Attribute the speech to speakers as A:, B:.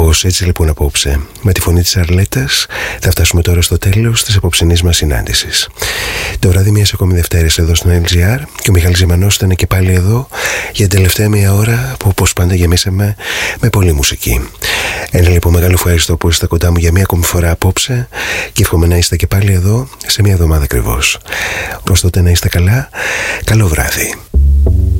A: Κάπως έτσι λοιπόν απόψε. Με τη φωνή της Αρλέτας θα φτάσουμε τώρα στο τέλος της απόψινής μας συνάντησης. Το βράδυ μιας ακόμη Δευτέρας εδώ στο LGR και ο Μιχάλης Ζημανός ήταν και πάλι εδώ για την τελευταία μία ώρα που όπως πάντα γεμίσαμε με πολλή μουσική. Ένα λοιπόν μεγάλο ευχαριστώ που είστε κοντά μου για μία ακόμη φορά απόψε και εύχομαι να είστε και πάλι εδώ σε μία εβδομάδα ακριβώς. Ως τότε να είστε καλά. Καλό βράδυ.